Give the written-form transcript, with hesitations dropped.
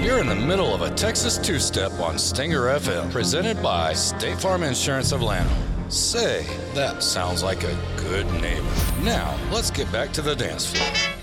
You're in the middle of a Texas two-step on Stinger FM, presented by State Farm Insurance of Llano. Say, that sounds like a good neighbor. Now, let's get back to the dance floor.